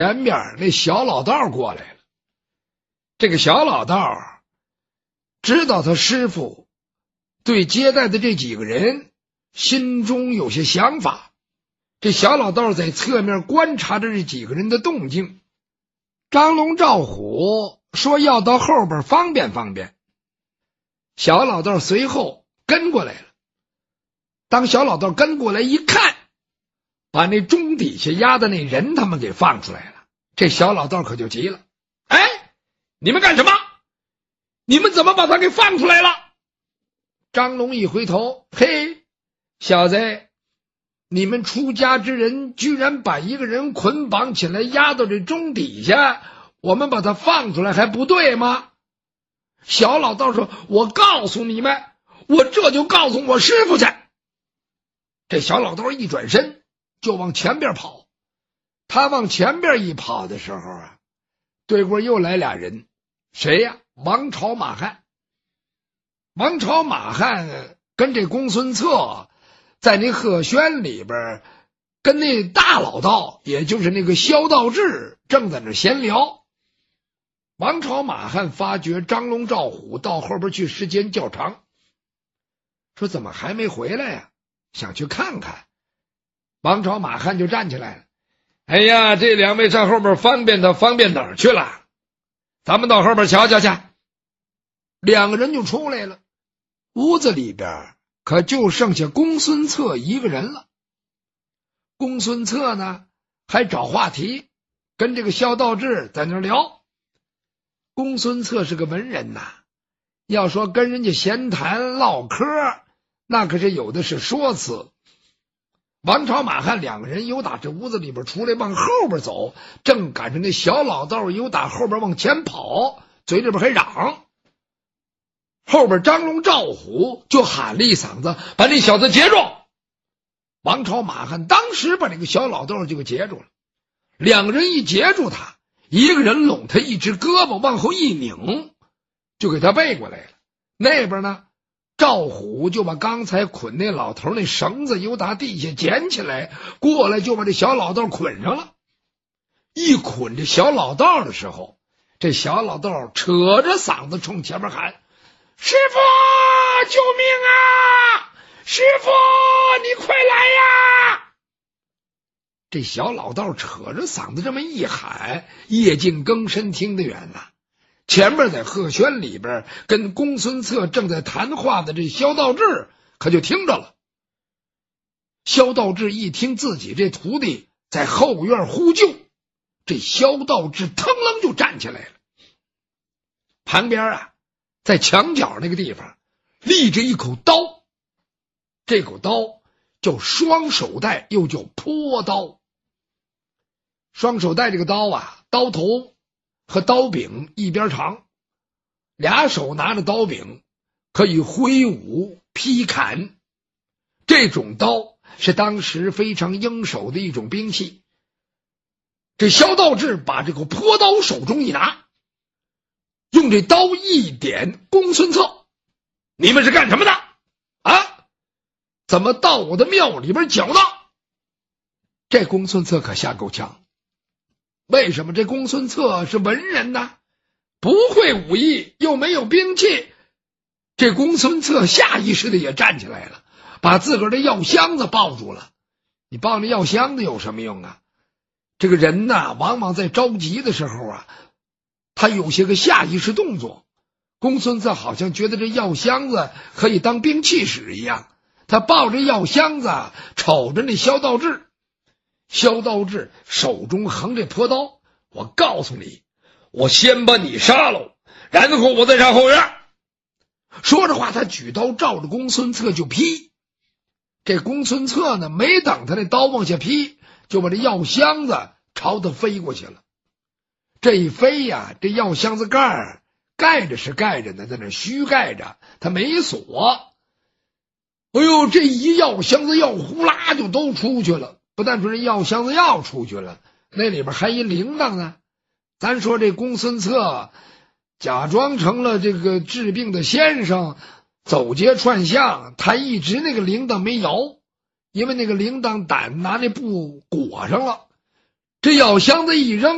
前边那小老道过来了。这个小老道知道他师傅对接待的这几个人心中有些想法，这小老道在侧面观察着这几个人的动静。张龙赵虎说要到后边方便方便，小老道随后跟过来了。当小老道跟过来一看，把那钟底下压的那人他们给放出来了。这小老道可就急了，哎，你们干什么？你们怎么把他给放出来了？张龙一回头，嘿，小子，你们出家之人居然把一个人捆绑起来压到这钟底下，我们把他放出来还不对吗？小老道说，我告诉你们，我这就告诉我师傅去。这小老道一转身就往前边跑，他往前边一跑的时候啊，对过又来俩人，谁呀？王朝马汉。王朝马汉跟这公孙策在那鹤轩里边跟那大老道，也就是那个萧道智正在那闲聊。王朝马汉发觉张龙赵虎到后边去时间较长，说怎么还没回来呀？想去看看。王朝马汉就站起来了，哎呀，这两位上后边方便他方便哪儿去了？咱们到后边瞧瞧去。两个人就出来了，屋子里边可就剩下公孙策一个人了。公孙策呢还找话题跟这个萧道智在那聊。公孙策是个文人呐，要说跟人家闲谈唠嗑，那可是有的是说辞。王朝马汉两个人由打这屋子里边出来往后边走，正赶上那小老道由打后边往前跑，嘴里边还嚷。后边张龙赵虎就喊了一嗓子，把那小子截住。王朝马汉当时把那个小老道就给截住了，两个人一截住他，一个人拢他一只胳膊往后一拧，就给他背过来了。那边呢，赵虎就把刚才捆那老头那绳子由打地下捡起来，过来就把这小老道捆上了。一捆这小老道的时候，这小老道扯着嗓子冲前面喊，师傅救命啊，师傅你快来呀！这小老道扯着嗓子这么一喊，夜静更深听得远呐。前面在鹤轩里边跟公孙策正在谈话的这萧道智可就听着了。萧道智一听自己这徒弟在后院呼救，这萧道智腾楞就站起来了。旁边啊，在墙角那个地方立着一口刀，这口刀叫双手带，又叫坡刀。双手带这个刀啊，刀头和刀柄一边长，俩手拿着刀柄，可以挥舞劈砍。这种刀是当时非常应手的一种兵器。这萧道智把这个坡刀手中一拿，用这刀一点公孙策，你们是干什么的啊？怎么到我的庙里边搅荡？这公孙策可吓够呛。为什么？这公孙策是文人呢，不会武艺，又没有兵器。这公孙策下意识的也站起来了，把自个儿的药箱子抱住了。你抱着药箱子有什么用啊？这个人呢，往往在着急的时候啊，他有些个下意识动作。公孙策好像觉得这药箱子可以当兵器使一样，他抱着药箱子瞅着那萧道智。萧道智手中横着坡刀，我告诉你，我先把你杀了，然后我再上后院。说着话，他举刀照着公孙策就劈。这公孙策呢，没等他那刀往下劈，就把这药箱子朝他飞过去了。这一飞呀，这药箱子盖盖着是盖着呢，在那虚盖着，他没锁。哎呦，这一药箱子药呼啦就都出去了。不但说这药箱子药出去了，那里边还一铃铛呢。咱说这公孙策假装成了这个治病的先生，走街串巷，他一直那个铃铛没摇，因为那个铃铛胆拿那布裹上了。这药箱子一扔，